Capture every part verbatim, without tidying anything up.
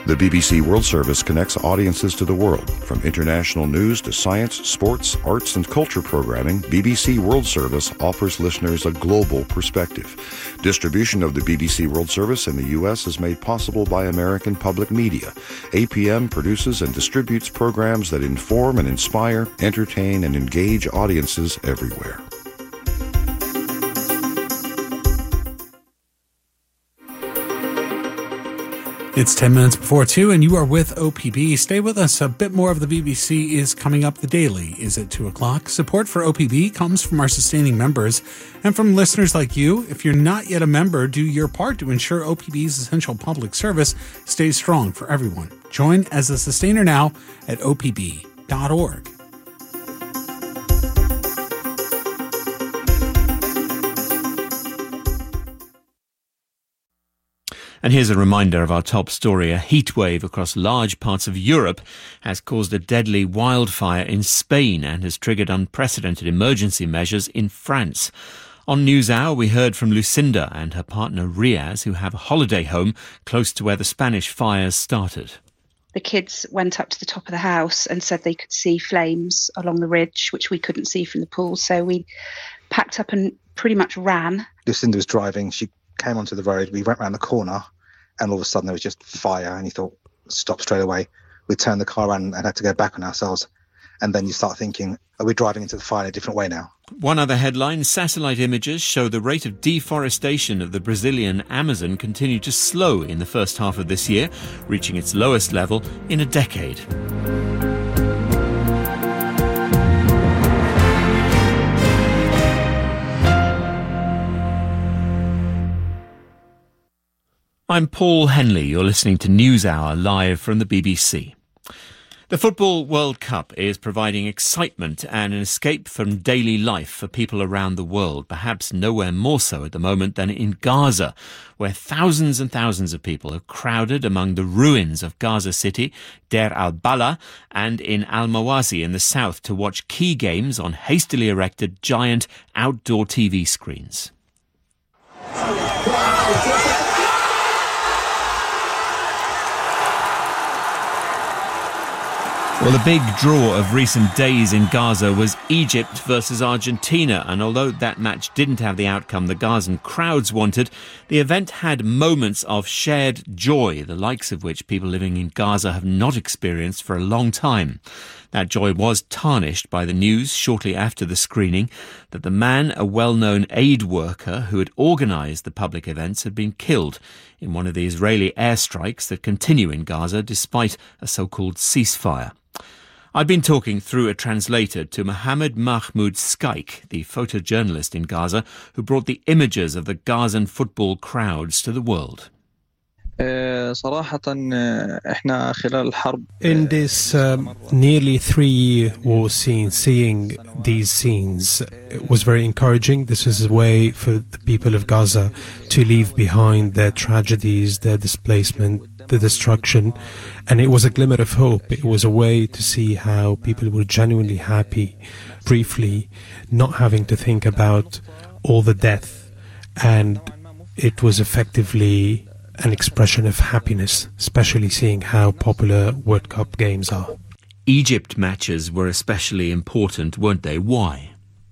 The B B C World Service connects audiences to the world. From international news to science, sports, arts, and culture programming, B B C World Service offers listeners a global perspective. Distribution of the B B C World Service in the U S is made possible by American Public Media. A P M produces and distributes programs that inform and inspire, entertain, and engage audiences everywhere. It's ten minutes before two, and you are with O P B. Stay with us. A bit more of the B B C is coming up. The Daily is at two o'clock. Support for O P B comes from our sustaining members and from listeners like you. If you're not yet a member, do your part to ensure O P B's essential public service stays strong for everyone. Join as a sustainer now at O P B dot org. And here's a reminder of our top story. A heatwave across large parts of Europe has caused a deadly wildfire in Spain and has triggered unprecedented emergency measures in France. On NewsHour, we heard from Lucinda and her partner Riaz, who have a holiday home close to where the Spanish fires started. The kids went up to the top of the house and said they could see flames along the ridge, which we couldn't see from the pool. So we packed up and pretty much ran. Lucinda was driving. She came onto the road, we went round the corner, and all of a sudden there was just fire, and you thought, stop straight away. We turned the car around and had to go back on ourselves. And then you start thinking, are we driving into the fire in a different way now? One other headline, satellite images show the rate of deforestation of the Brazilian Amazon continued to slow in the first half of this year, reaching its lowest level in a decade. I'm Paul Henley. You're listening to NewsHour live from the B B C. The Football World Cup is providing excitement and an escape from daily life for people around the world, perhaps nowhere more so at the moment than in Gaza, where thousands and thousands of people have crowded among the ruins of Gaza City, Deir al-Balah, and in Al-Mawazi in the south to watch key games on hastily erected giant outdoor T V screens. Well, the big draw of recent days in Gaza was Egypt versus Argentina, and although that match didn't have the outcome the Gazan crowds wanted, the event had moments of shared joy, the likes of which people living in Gaza have not experienced for a long time. That joy was tarnished by the news shortly after the screening that the man, a well-known aid worker who had organised the public events, had been killed in one of the Israeli airstrikes that continue in Gaza despite a so-called ceasefire. I've been talking through a translator to Mohammed Mahmoud Skaik, the photojournalist in Gaza, who brought the images of the Gazan football crowds to the world. In this um, nearly three-year war scene, seeing these scenes, it was very encouraging. This is a way for the people of Gaza to leave behind their tragedies, their displacement, the destruction, and it was a glimmer of hope. It was a way to see how people were genuinely happy, briefly, not having to think about all the death, and it was effectively an expression of happiness, especially seeing how popular World Cup games are. Egypt matches were especially important, weren't they? Why?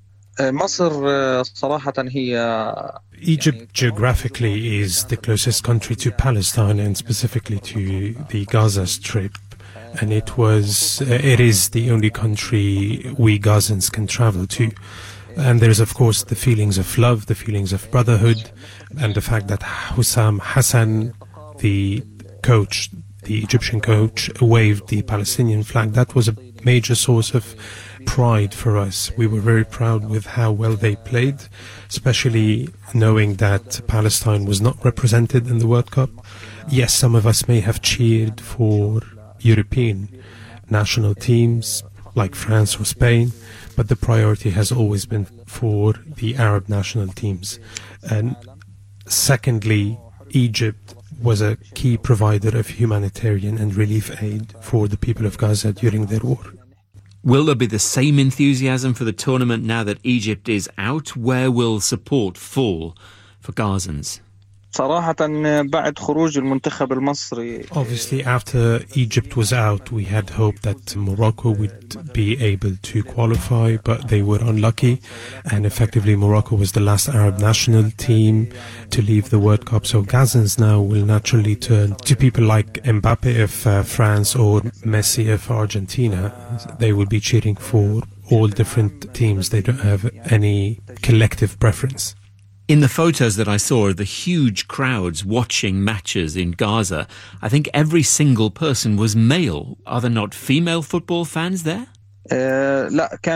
Egypt geographically is the closest country to Palestine and specifically to the Gaza Strip, and it was, uh, it is the only country we Gazans can travel to. And there's, of course, the feelings of love, the feelings of brotherhood, and the fact that Hussam Hassan, the coach, the Egyptian coach, waved the Palestinian flag. That was a major source of pride for us. We were very proud with how well they played, especially knowing that Palestine was not represented in the World Cup. Yes, some of us may have cheered for European national teams like France or Spain, but the priority has always been for the Arab national teams. And secondly, Egypt was a key provider of humanitarian and relief aid for the people of Gaza during their war. Will there be the same enthusiasm for the tournament now that Egypt is out? Where will support fall for Gazans? Obviously, after Egypt was out, we had hoped that Morocco would be able to qualify, but they were unlucky. And effectively, Morocco was the last Arab national team to leave the World Cup. So Gazans now will naturally turn to people like Mbappe if uh, France or Messi if Argentina. They will be cheering for all different teams. They don't have any collective preference. In the photos that I saw of the huge crowds watching matches in Gaza, I think every single person was male. Are there not female football fans there? No,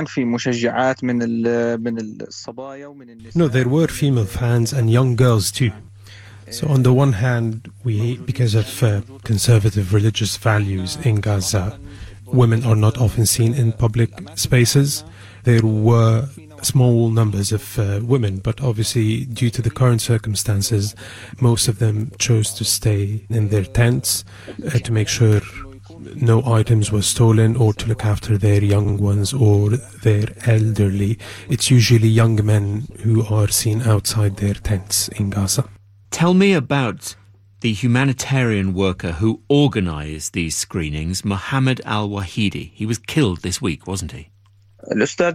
there were female fans and young girls too. So on the one hand, we, because of uh, conservative religious values in Gaza, women are not often seen in public spaces. There were small numbers of uh, women, but obviously due to the current circumstances, most of them chose to stay in their tents uh, to make sure no items were stolen or to look after their young ones or their elderly. It's usually young men who are seen outside their tents in Gaza. Tell me about the humanitarian worker who organised these screenings, Mohammed Al-Wahidi. He was killed this week, wasn't he? I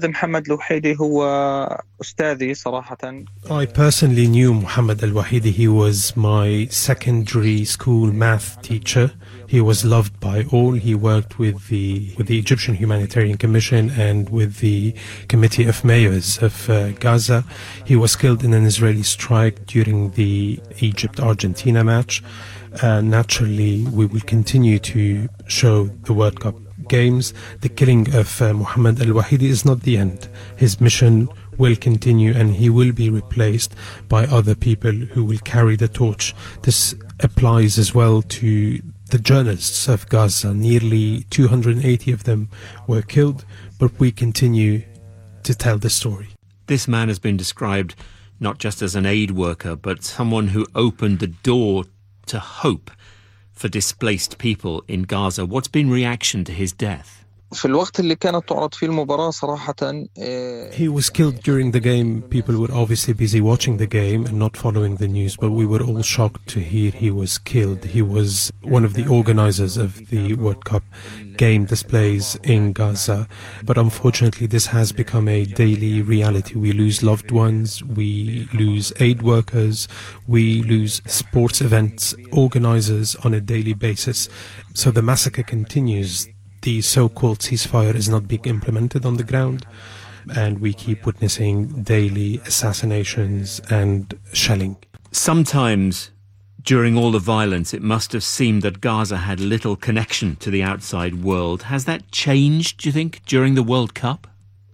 personally knew Mohammed Al-Wahidi. He was my secondary school math teacher. He was loved by all. He worked with the with the Egyptian Humanitarian Commission and with the Committee of Mayors of uh, Gaza. He was killed in an Israeli strike during the Egypt-Argentina match. Uh, naturally, we will continue to show the World Cup games. The killing of uh, Mohammed Al-Wahidi is not the end. His mission will continue and he will be replaced by other people who will carry the torch. This applies as well to the journalists of Gaza. Nearly two hundred eighty of them were killed, but we continue to tell the story. This man has been described not just as an aid worker, but someone who opened the door to hope for displaced people in Gaza. What's been reaction to his death? He was killed during the game. People were obviously busy watching the game and not following the news, but we were all shocked to hear he was killed. He was one of the organizers of the World Cup game displays in Gaza. But unfortunately, this has become a daily reality. We lose loved ones, we lose aid workers, we lose sports events organizers on a daily basis. So the massacre continues. The so-called ceasefire is not being implemented on the ground, and we keep witnessing daily assassinations and shelling. Sometimes during all the violence, it must have seemed that Gaza had little connection to the outside world. Has that changed, do you think, during the World Cup?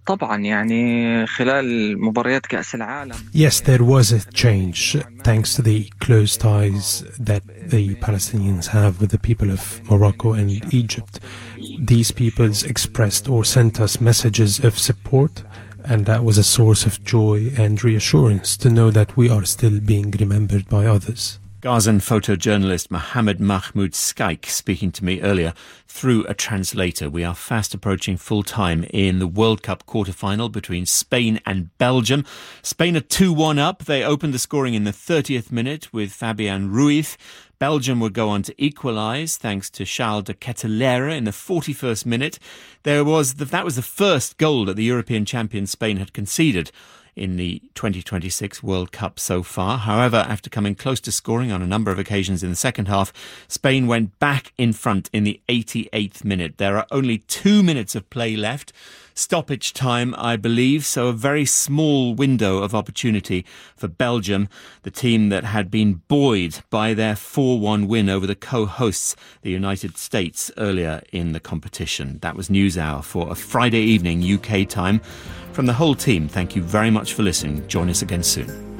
Yes, there was a change thanks to the close ties that the Palestinians have with the people of Morocco and Egypt. These peoples expressed or sent us messages of support, and that was a source of joy and reassurance to know that we are still being remembered by others. Gazan photojournalist Mohammed Mahmoud Skaik speaking to me earlier through a translator. We are fast approaching full time in the World Cup quarter-final between Spain and Belgium. Spain are two one up. They opened the scoring in the thirtieth minute with Fabian Ruiz. Belgium would go on to equalise thanks to Charles de Kettelere in the forty-first minute. There was the, that was the first goal that the European champion Spain had conceded in the twenty twenty-six World Cup so far. However, after coming close to scoring on a number of occasions in the second half, Spain went back in front in the eighty-eighth minute. There are only two minutes of play left. Stoppage time, I believe, so a very small window of opportunity for Belgium, the team that had been buoyed by their four one win over the co-hosts, the United States, earlier in the competition. That was NewsHour for a Friday evening U K time. From the whole team, thank you very much for listening. Join us again soon.